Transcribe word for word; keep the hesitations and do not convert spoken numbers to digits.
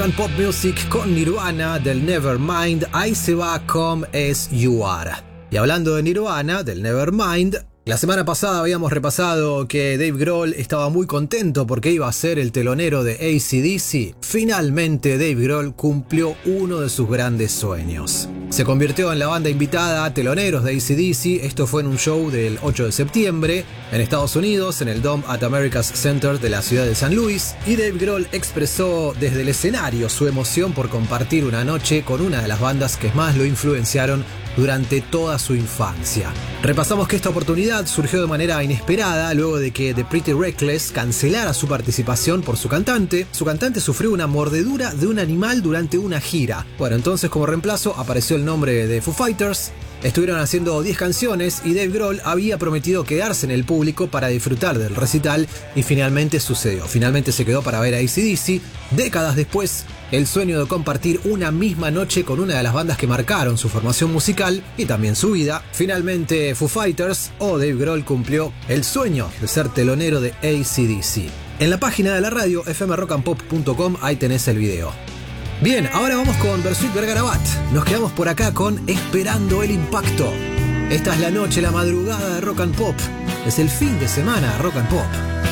and Pop Music con Nirvana del Nevermind, ahí se va Come As You Are. Y hablando de Nirvana, del Nevermind, la semana pasada habíamos repasado que Dave Grohl estaba muy contento porque iba a ser el telonero de A C D C. Finalmente Dave Grohl cumplió uno de sus grandes sueños. Se convirtió en la banda invitada a teloneros de A C D C. Esto fue en un show del ocho de septiembre en Estados Unidos, en el Dome at America's Center de la ciudad de San Luis. Y Dave Grohl expresó desde el escenario su emoción por compartir una noche con una de las bandas que más lo influenciaron durante toda su infancia. Repasamos que esta oportunidad surgió de manera inesperada luego de que The Pretty Reckless cancelara su participación por su cantante. Su cantante sufrió una mordedura de un animal durante una gira. Bueno, entonces como reemplazo apareció el nombre de Foo Fighters. Estuvieron haciendo diez canciones y Dave Grohl había prometido quedarse en el público para disfrutar del recital y finalmente sucedió. Finalmente se quedó para ver a A C D C. Décadas después, el sueño de compartir una misma noche con una de las bandas que marcaron su formación musical y también su vida. Finalmente Foo Fighters o Dave Grohl cumplió el sueño de ser telonero de A C D C. En la página de la radio f m rock and pop punto com ahí tenés el video. Bien, ahora vamos con Bersuit Vergarabat. Nos quedamos por acá con Esperando el Impacto. Esta es la noche, la madrugada de Rock and Pop. Es el fin de semana de Rock and Pop.